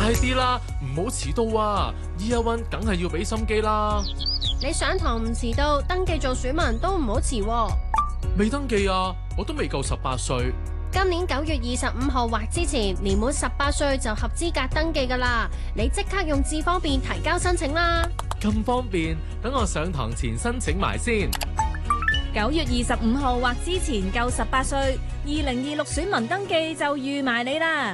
快啲啦，唔好遲到啊！Year One 梗係要俾心機啦。 你上堂唔遲到，登記做選民都唔好遲喎。 未登記啊，我都未夠18歲。 今年9月25號或之前，年滿18歲就合資格登記㗎喇。你即刻用智方便提交申請啦。 咁方便，等我上堂前申請埋先。 9月25號或之前夠18歲，2026選民登記就預埋你啦。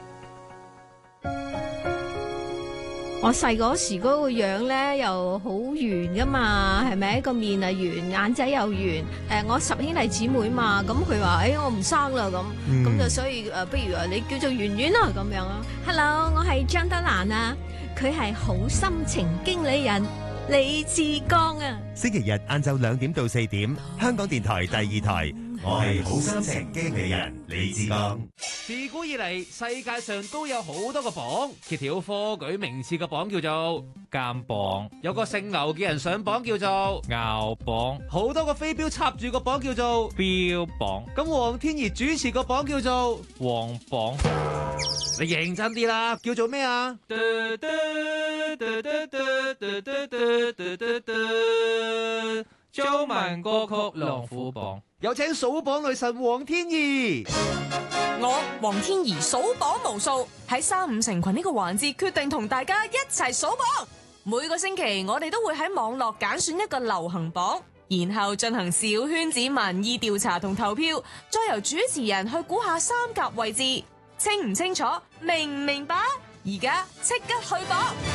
我細嗰時嗰個樣咧又好圓噶嘛，係咪？個面啊圓，眼仔又圓。我10兄弟姊妹嘛，咁佢話我唔生啦咁，就所以不如你叫做圓圓啦咁樣啊。Hello， 我係張德蘭啊，佢係好心情經理人李志剛啊。 星期日晏晝2點到4點，香港電台第2台，我係好心情經理人李志剛。 自古以嚟，世界上都有好多個榜，揭曉科舉名次嘅榜叫做監榜，有個姓牛嘅人上榜叫做牛榜，好多個飛鏢插住個榜叫做標榜，咁黃天怡主持個榜叫做黃榜。你認真啲啦，叫做咩啊？中文歌曲龍虎榜，有請數榜女神黃天怡。 我黃天怡數榜無數，喺3、5成群呢個環節決定同大家一齊數榜。每個星期我哋都會喺網絡揀選一個流行榜，然後進行小圈子民意調查同投票，再由主持人去估下三甲位置。清唔清楚？明唔明白？而家即刻去榜！